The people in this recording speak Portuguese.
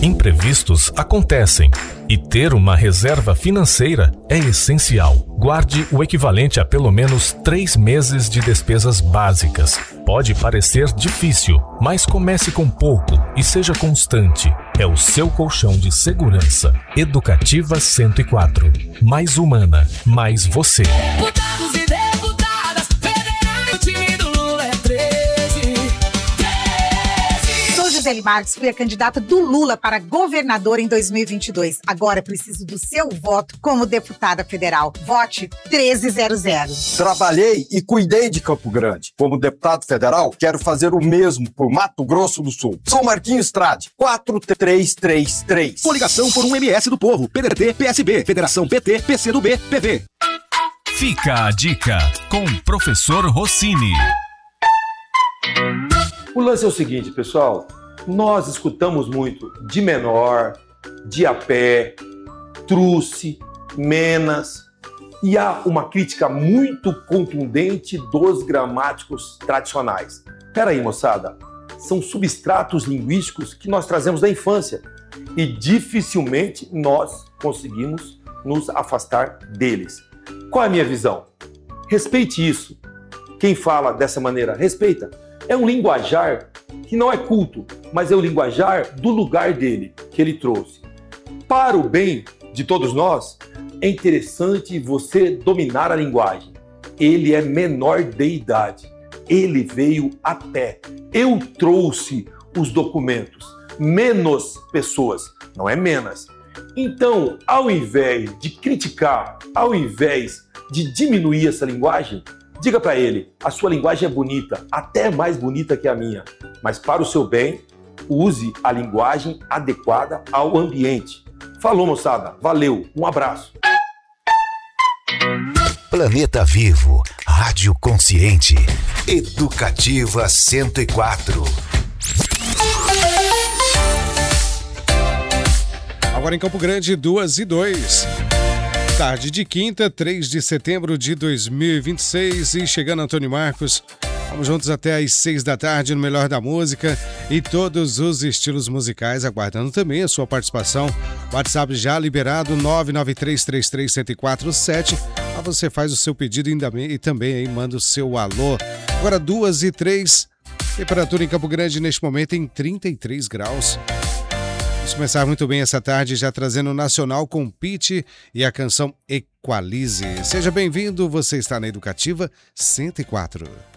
Imprevistos acontecem e ter uma reserva financeira é essencial. Guarde o equivalente a pelo menos 3 meses de despesas básicas. Pode parecer difícil, mas comece com pouco e seja constante. É o seu colchão de segurança. Educativa 104. Mais humana, mais você. Deputados e deputadas, federal, o time do Lula é 13. Sou Gisele Marques, fui a candidata do Lula para governador em 2022. Agora preciso do seu voto como deputada federal. Vote 1300. Trabalhei e cuidei de Campo Grande. Como deputado federal, quero fazer o mesmo por Mato Grosso do Sul. Sou Marquinhos Trade, 4333. Coligação por um MS do Povo, PDT, PSB, Federação PT, PCdoB, PV. Fica a dica com o professor Rossini. O lance é o seguinte, pessoal. Nós escutamos muito de menor, de a pé, truce, menas. E há uma crítica muito contundente dos gramáticos tradicionais. Peraí, moçada. São substratos linguísticos que nós trazemos da infância. E dificilmente nós conseguimos nos afastar deles. Qual é a minha visão? Respeite isso. Quem fala dessa maneira, respeita. É um linguajar que não é culto, mas é o linguajar do lugar dele, que ele trouxe. Para o bem de todos nós, é interessante você dominar a linguagem. Ele é menor de idade. Ele veio a pé. Eu trouxe os documentos. Menos pessoas, não é menos. Então, ao invés de criticar, ao invés de diminuir essa linguagem, diga para ele, a sua linguagem é bonita, até mais bonita que a minha, mas para o seu bem, use a linguagem adequada ao ambiente. Falou, moçada, valeu, um abraço. Planeta Vivo, Rádio Consciente, Educativa 104. Agora em Campo Grande, 2:02. Tarde de quinta, 3 de setembro de 2026. E chegando Antônio Marcos. Vamos juntos até às 6 da tarde no Melhor da Música e todos os estilos musicais, aguardando também a sua participação. WhatsApp já liberado, 993331047. Lá você faz o seu pedido e também aí manda o seu alô. Agora 2:03. Temperatura em Campo Grande neste momento em 33 graus. Vamos começar muito bem essa tarde, já trazendo o Nacional com Pitty e a canção Equalize. Seja bem-vindo, você está na Educativa 104.